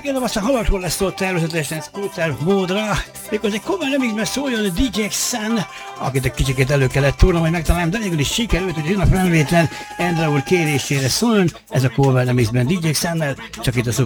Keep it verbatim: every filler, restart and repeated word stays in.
megkérdem, aztán hallgatról lesz szó természetesen Scooter módra, mikor egy Cover Remixben szóljon a dé jé Xan, akit egy kicsikét elő kellett túlnom, hogy megtalálom, de végül is sikerült, hogy jön a felvétel Endre úr kérésére szóljon, ez a Cover Remixben dé jé Xannel, csak itt a Super